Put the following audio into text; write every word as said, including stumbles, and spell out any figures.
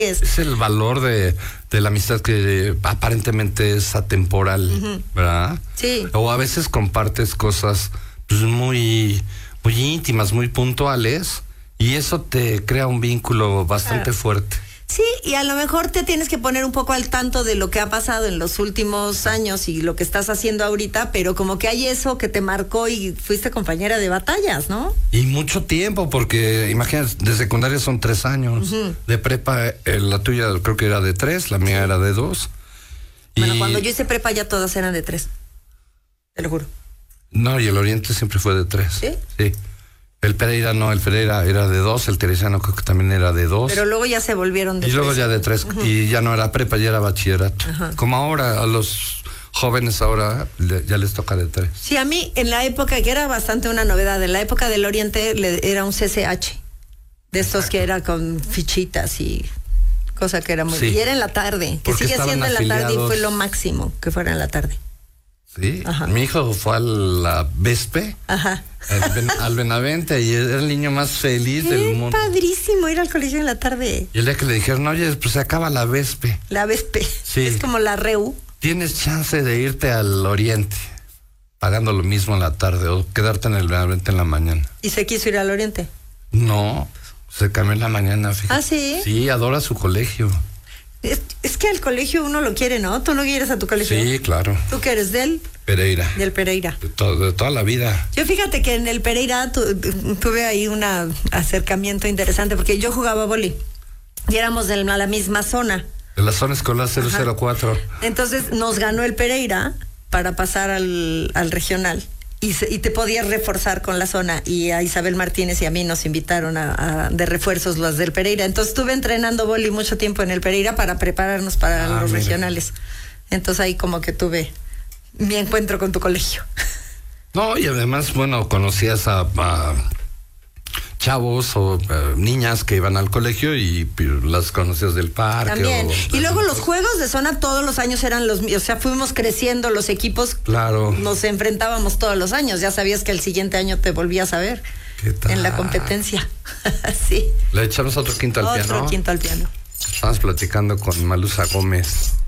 Es, es el valor de, de la amistad que aparentemente es atemporal, uh-huh. ¿verdad? Sí. O a veces compartes cosas pues, muy, muy íntimas, muy puntuales, y eso te crea un vínculo bastante claro. fuerte. Sí, y a lo mejor te tienes que poner un poco al tanto de lo que ha pasado en los últimos años y lo que estás haciendo ahorita, pero como que hay eso que te marcó y fuiste compañera de batallas, ¿no? Y mucho tiempo, porque imagínate, de secundaria son tres años, uh-huh. de prepa eh, la tuya creo que era de tres, la mía sí. era de dos. Bueno, y... cuando yo hice prepa ya todas eran de tres, te lo juro. No, y el Oriente siempre fue de tres. ¿Sí? Sí. El Pereira no, el Pereira era de dos, el Teresiano creo que también era de dos. Pero luego ya se volvieron de y tres. Y luego ya de tres, uh-huh. y ya no era prepa, ya era bachillerato. Uh-huh. Como ahora, a los jóvenes ahora le, ya les toca de tres. Sí, a mí en la época, que era bastante una novedad, en la época del Oriente le, era un C C H, de estos Exacto. que era con fichitas y cosa que era muy... Sí. Y era en la tarde, que Porque sigue siendo en la tarde y fue lo afiliados. máximo que fuera en la tarde. Sí, Ajá. Mi hijo fue a la Vespe, Ajá. Al, ben, al Benavente, y era el niño más feliz Qué del mundo. Padrísimo ir al colegio en la tarde. Y el día que le dijeron, oye, pues se acaba la Vespe. La Vespe, sí. Es como la Reu. Tienes chance de irte al Oriente, pagando lo mismo en la tarde, o quedarte en el Benavente en la mañana. ¿Y se quiso ir al Oriente? No, se cambió en la mañana, fíjate. ¿Ah, sí? Sí, adora su colegio. Es, es que al colegio uno lo quiere, ¿no? ¿Tú no quieres a tu colegio? Sí, claro. ¿Tú qué eres del? Pereira. Del Pereira. De, to, de toda la vida. Yo fíjate que en el Pereira tu, tuve ahí un acercamiento interesante, porque yo jugaba vóley y éramos de la misma zona. De la zona escolar cero cero cuatro. Ajá. Entonces nos ganó el Pereira para pasar al, al regional. Y, se, y te podías reforzar con la zona, y a Isabel Martínez y a mí nos invitaron a, a de refuerzos los del Pereira. Entonces estuve entrenando vóley mucho tiempo en el Pereira para prepararnos para ah, los mira. regionales. Entonces ahí como que tuve mi encuentro con tu colegio. No, y además, bueno, conocías a, a chavos o uh, niñas que iban al colegio y, y las conocías del parque. También. O, y luego los juegos de zona todos los años eran los míos. O sea, fuimos creciendo los equipos. Claro. Nos enfrentábamos todos los años. Ya sabías que el siguiente año te volvías a ver. ¿Qué tal? En la competencia. Sí. Le echamos otro quinto al otro piano. Otro quinto al piano. Estamos platicando con Malusa Gómez.